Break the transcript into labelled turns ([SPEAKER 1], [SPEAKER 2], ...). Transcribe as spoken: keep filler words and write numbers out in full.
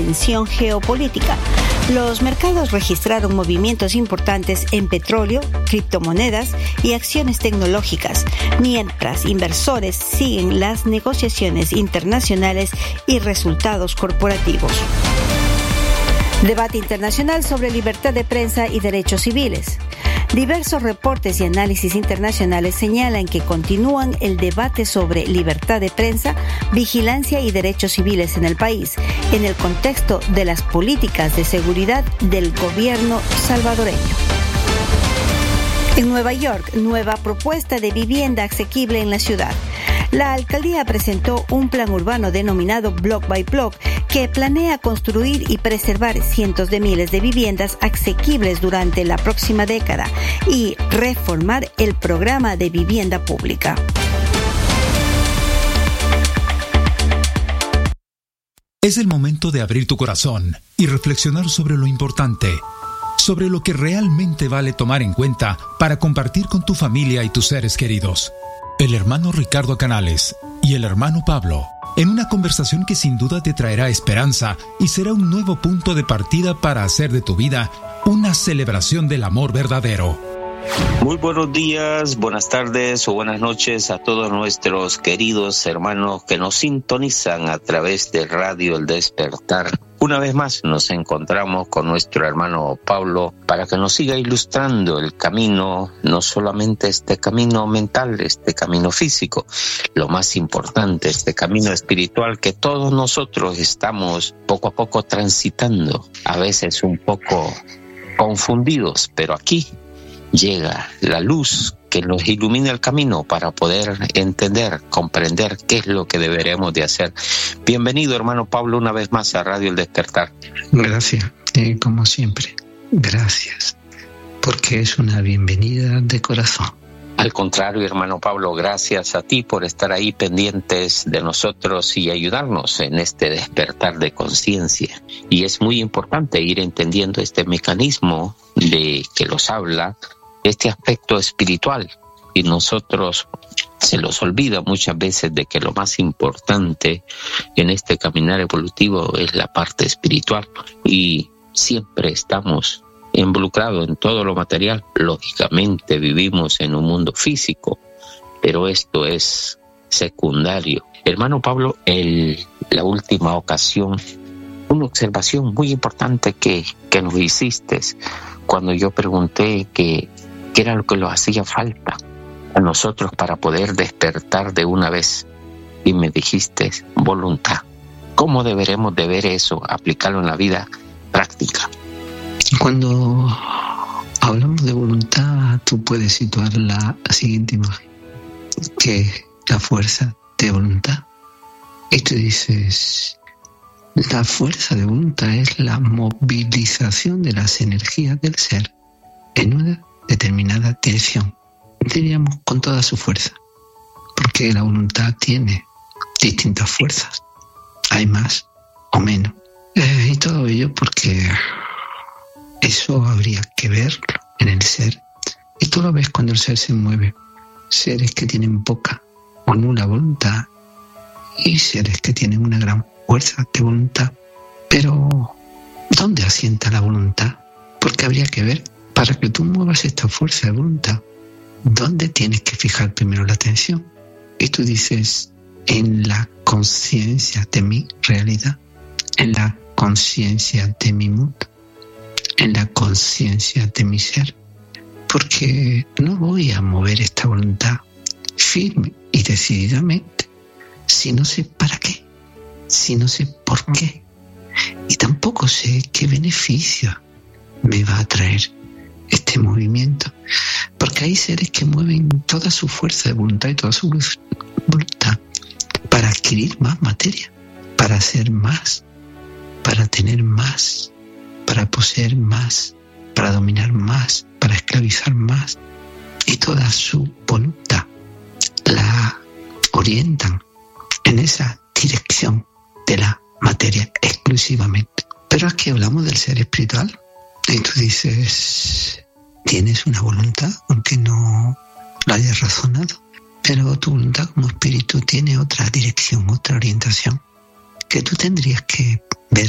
[SPEAKER 1] tensión geopolítica. Los mercados registraron movimientos importantes en petróleo, criptomonedas y acciones tecnológicas, mientras inversores siguen las negociaciones internacionales y resultados corporativos. Debate internacional sobre libertad de prensa y derechos civiles. Diversos reportes y análisis internacionales señalan que continúan el debate sobre libertad de prensa, vigilancia y derechos civiles en el país, en el contexto de las políticas de seguridad del gobierno salvadoreño. En Nueva York, nueva propuesta de vivienda asequible en la ciudad. La alcaldía presentó un plan urbano denominado Block by Block que planea construir y preservar cientos de miles de viviendas asequibles durante la próxima década y reformar el programa de vivienda pública.
[SPEAKER 2] Es el momento de abrir tu corazón y reflexionar sobre lo importante, sobre lo que realmente vale tomar en cuenta para compartir con tu familia y tus seres queridos. El hermano Ricardo Canales y el hermano Pablo, en una conversación que sin duda te traerá esperanza y será un nuevo punto de partida para hacer de tu vida una celebración del amor verdadero.
[SPEAKER 3] Muy buenos días, buenas tardes o buenas noches a todos nuestros queridos hermanos que nos sintonizan a través de Radio El Despertar. Una vez más nos encontramos con nuestro hermano Pablo para que nos siga ilustrando el camino, no solamente este camino mental, este camino físico, lo más importante, este camino espiritual que todos nosotros estamos poco a poco transitando, a veces un poco confundidos, pero aquí llega la luz que nos ilumina el camino para poder entender, comprender qué es lo que deberemos de hacer. Bienvenido, hermano Pablo, una vez más a Radio El Despertar.
[SPEAKER 4] Gracias, eh, como siempre, gracias, porque es una bienvenida de corazón.
[SPEAKER 3] Al contrario, hermano Pablo, gracias a ti por estar ahí pendientes de nosotros y ayudarnos en este despertar de conciencia. Y es muy importante ir entendiendo este mecanismo de que los habla, este aspecto espiritual, y nosotros se nos olvida muchas veces de que lo más importante en este caminar evolutivo es la parte espiritual, y siempre estamos involucrados en todo lo material. Lógicamente vivimos en un mundo físico, pero esto es secundario. Hermano Pablo, el, la última ocasión, una observación muy importante que, que nos hiciste cuando yo pregunté que qué era lo que nos hacía falta a nosotros para poder despertar de una vez, y me dijiste voluntad. ¿Cómo deberemos de ver eso, aplicarlo en la vida práctica?
[SPEAKER 4] Cuando hablamos de voluntad, tú puedes situar la siguiente imagen, que es la fuerza de voluntad. Y tú dices, la fuerza de voluntad es la movilización de las energías del ser en una determinada dirección, diríamos con toda su fuerza, porque la voluntad tiene distintas fuerzas, hay más o menos, eh, y todo ello porque eso habría que verlo en el ser, y tú lo ves cuando el ser se mueve, seres que tienen poca o nula voluntad y seres que tienen una gran fuerza de voluntad. Pero ¿dónde asienta la voluntad? Porque habría que ver, para que tú muevas esta fuerza de voluntad, ¿dónde tienes que fijar primero la atención? Y tú dices, en la conciencia de mi realidad, en la conciencia de mi mundo, en la conciencia de mi ser. Porque no voy a mover esta voluntad firme y decididamente si no sé para qué, si no sé por qué, y tampoco sé qué beneficio me va a traer este movimiento, porque hay seres que mueven toda su fuerza de voluntad y toda su voluntad para adquirir más materia, para hacer más, para tener más, para poseer más, para dominar más, para esclavizar más, y toda su voluntad la orientan en esa dirección de la materia exclusivamente. Pero aquí hablamos del ser espiritual. Y tú dices, tienes una voluntad, aunque no lo hayas razonado, pero tu voluntad como espíritu tiene otra dirección, otra orientación, que tú tendrías que ver